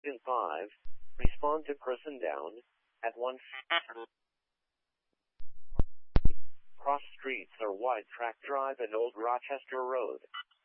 In 5, respond to person down at 1. Cross streets are Wide Track Drive and Old Rochester Road.